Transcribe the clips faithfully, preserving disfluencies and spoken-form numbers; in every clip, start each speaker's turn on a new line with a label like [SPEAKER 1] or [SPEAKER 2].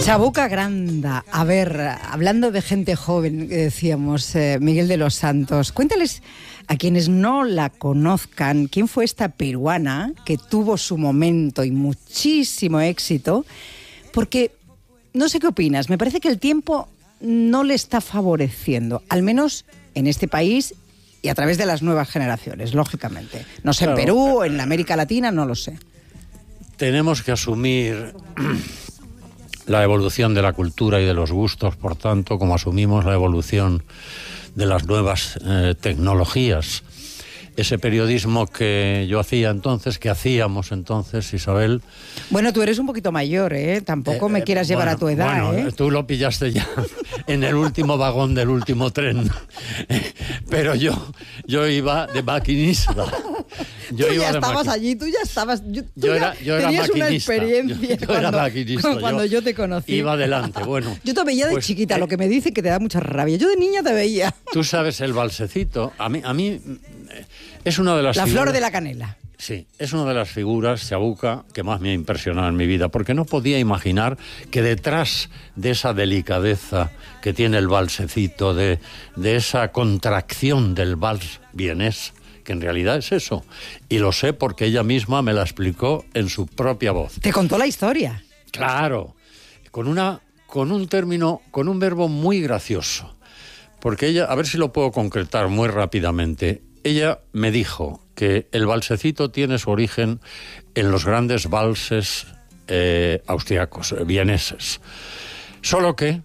[SPEAKER 1] Chabuca Granda. A ver, hablando de gente joven, decíamos, eh, Miguel de los Santos, cuéntales a quienes no la conozcan quién fue esta peruana que tuvo su momento y muchísimo éxito, porque no sé qué opinas, me parece que el tiempo no le está favoreciendo, al menos en este país y a través de las nuevas generaciones, lógicamente. No sé, claro, en Perú, en América Latina, no lo sé.
[SPEAKER 2] Tenemos que asumir la evolución de la cultura y de los gustos, por tanto, como asumimos la evolución de las nuevas eh, tecnologías. Ese periodismo que yo hacía entonces, que hacíamos entonces, Isabel...
[SPEAKER 1] Bueno, tú eres un poquito mayor, ¿eh? Tampoco eh, me quieras eh, llevar
[SPEAKER 2] bueno,
[SPEAKER 1] a tu edad,
[SPEAKER 2] bueno,
[SPEAKER 1] ¿eh?
[SPEAKER 2] Tú lo pillaste ya en el último vagón del último tren. Pero yo, yo iba de maquinista. Yo
[SPEAKER 1] tú
[SPEAKER 2] iba
[SPEAKER 1] ya
[SPEAKER 2] de
[SPEAKER 1] estabas
[SPEAKER 2] maqui...
[SPEAKER 1] allí, tú ya estabas... Yo, tú
[SPEAKER 2] yo era, yo era
[SPEAKER 1] tenías
[SPEAKER 2] maquinista.
[SPEAKER 1] una experiencia
[SPEAKER 2] yo, yo
[SPEAKER 1] cuando,
[SPEAKER 2] era maquinista.
[SPEAKER 1] cuando yo, yo te conocí.
[SPEAKER 2] Iba adelante, bueno.
[SPEAKER 1] Yo te veía de
[SPEAKER 2] pues,
[SPEAKER 1] chiquita,
[SPEAKER 2] eh,
[SPEAKER 1] lo que me dice que te da mucha rabia. Yo de niña te veía.
[SPEAKER 2] Tú sabes, el balsecito, a mí... A mí es una de las
[SPEAKER 1] La
[SPEAKER 2] figuras,
[SPEAKER 1] flor de la canela.
[SPEAKER 2] Sí, es una de las figuras, Chabuca, que más me ha impresionado en mi vida, porque no podía imaginar que detrás de esa delicadeza que tiene el balsecito, de, de esa contracción del vals vienés, que en realidad es eso, y lo sé porque ella misma me la explicó en su propia voz.
[SPEAKER 1] ¿Te contó la historia?
[SPEAKER 2] Claro, con, una, con un término, con un verbo muy gracioso, porque ella, a ver si lo puedo concretar muy rápidamente. Ella me dijo que el valsecito tiene su origen en los grandes valses eh, austriacos, vieneses. Solo que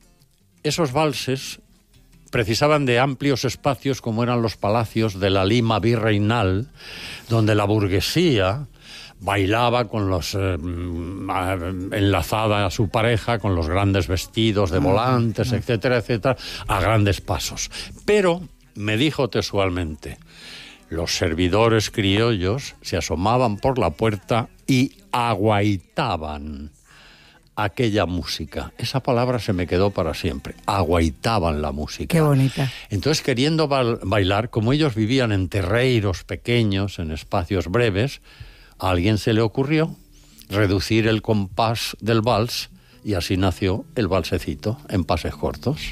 [SPEAKER 2] esos valses precisaban de amplios espacios como eran los palacios de la Lima virreinal, donde la burguesía bailaba con los eh, enlazada a su pareja con los grandes vestidos de volantes, etcétera, etcétera, a grandes pasos. Pero me dijo textualmente, los servidores criollos se asomaban por la puerta y aguaitaban aquella música. Esa palabra se me quedó para siempre. Aguaitaban la música.
[SPEAKER 1] Qué bonita.
[SPEAKER 2] Entonces, queriendo ba- bailar, como ellos vivían en terreiros pequeños, en espacios breves, a alguien se le ocurrió reducir el compás del vals y así nació el valsecito en pases cortos.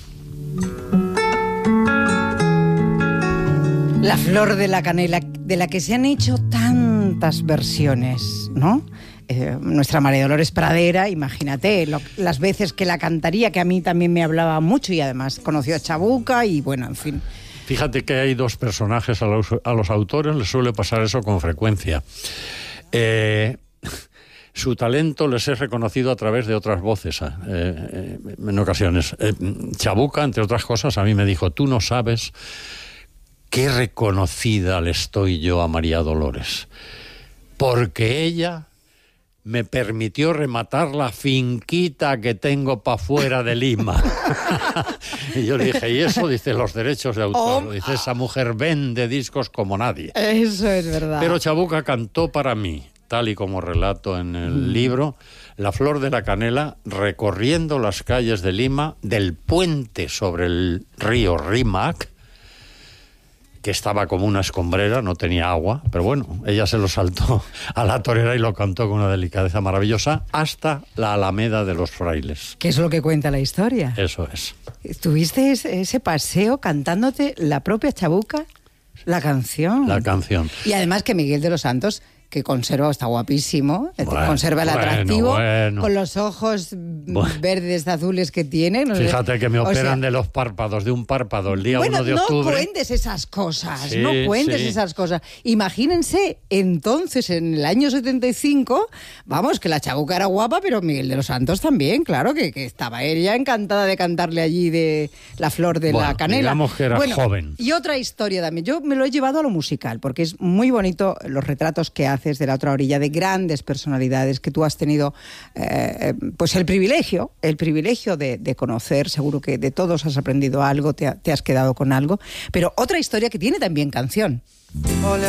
[SPEAKER 1] La flor de la canela, de la que se han hecho tantas versiones, ¿no? Eh, nuestra María Dolores Pradera, imagínate, lo, las veces que la cantaría, que a mí también me hablaba mucho y además conoció a Chabuca y bueno, en fin.
[SPEAKER 2] Fíjate que hay dos personajes a los, a los autores, les suele pasar eso con frecuencia. Eh, su talento les es reconocido a través de otras voces, eh, eh, en ocasiones. Eh, Chabuca, entre otras cosas, a mí me dijo, tú no sabes qué reconocida le estoy yo a María Dolores, porque ella me permitió rematar la finquita que tengo para fuera de Lima. Y yo le dije, ¿y eso? Dice, los derechos de autor. Oh. Dice, esa mujer vende discos como nadie.
[SPEAKER 1] Eso es verdad.
[SPEAKER 2] Pero Chabuca cantó para mí, tal y como relato en el mm. libro, La flor de la canela, recorriendo las calles de Lima, del puente sobre el río Rímac, que estaba como una escombrera, no tenía agua, pero bueno, ella se lo saltó a la torera y lo cantó con una delicadeza maravillosa hasta la Alameda de los Frailes.
[SPEAKER 1] ¿Qué es lo que cuenta la historia?
[SPEAKER 2] Eso es.
[SPEAKER 1] ¿Tuviste ese paseo cantándote la propia Chabuca? La canción.
[SPEAKER 2] La canción.
[SPEAKER 1] Y además que Miguel de los Santos, que conserva, está guapísimo, bueno, conserva el
[SPEAKER 2] bueno,
[SPEAKER 1] atractivo,
[SPEAKER 2] bueno.
[SPEAKER 1] con los ojos bueno. verdes, azules que tiene. No
[SPEAKER 2] Fíjate
[SPEAKER 1] sé.
[SPEAKER 2] que me operan
[SPEAKER 1] o sea,
[SPEAKER 2] de los párpados, de un párpado, el día
[SPEAKER 1] bueno,
[SPEAKER 2] uno de octubre.
[SPEAKER 1] No cuentes esas cosas,
[SPEAKER 2] sí,
[SPEAKER 1] no cuentes
[SPEAKER 2] sí.
[SPEAKER 1] esas cosas. Imagínense, entonces, en el año setenta y cinco, vamos, que la Chabuca era guapa, pero Miguel de los Santos también, claro, que, que estaba ella encantada de cantarle allí de La flor de
[SPEAKER 2] bueno,
[SPEAKER 1] la canela.
[SPEAKER 2] Digamos que era
[SPEAKER 1] bueno,
[SPEAKER 2] joven.
[SPEAKER 1] Y otra historia también, yo me lo he llevado a lo musical, porque es muy bonito los retratos que haces de la otra orilla, de grandes personalidades que tú has tenido eh, pues el privilegio, el privilegio de, de conocer, seguro que de todos has aprendido algo, te, te has quedado con algo, pero otra historia que tiene también canción.